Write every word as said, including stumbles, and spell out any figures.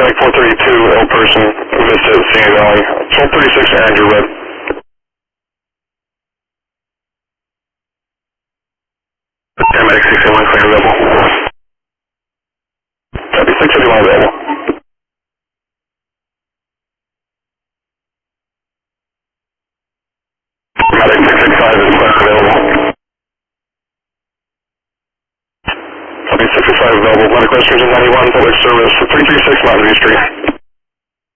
Medic four thirty-two, ill person, Vista at Sand Valley. twelve thirty-six, Andrew Red. Paramedic six eight one, clear available. Copy, six eight one available. Paramedic six six five is clear available. Copy, six six five available. Medic Western ninety-one, public service, three three six Mountain View Street.